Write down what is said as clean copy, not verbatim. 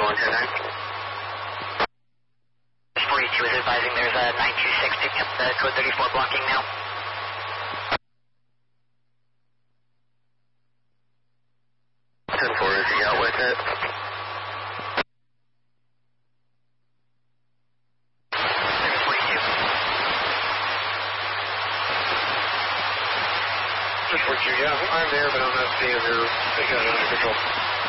going to that. 42 is advising there's a 926 picking up the code 34 blocking now. Is he out with it? 42, yeah, I'm there, but I'm not seeing her. They got it under control.